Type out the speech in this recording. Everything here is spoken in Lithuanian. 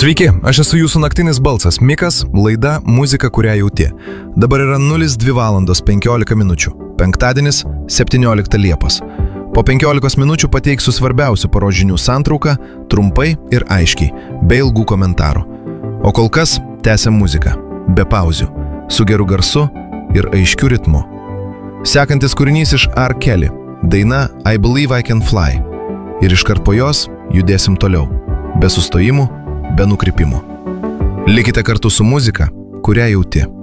Sveiki, aš esu jūsų naktinis balsas Mikas, laida Muzika, kurią jauti. Dabar yra 02 valandos 15 minučių. Penktadienis, 17 Liepos. Po 15 minučių pateiksiu svarbiausių paros žinių santrauką, trumpai ir aiškiai, be ilgų komentarų. O kol kas tęsiam muziką, be pauzių, su geru garsu ir aiškiu ritmu. Sekantis kūrinys iš R. Kelly, daina I Believe I Can Fly. Ir iškart po jos judėsim toliau, be sustojimų, be nukrypimų. Likite kartu su muzika, kurią jauti.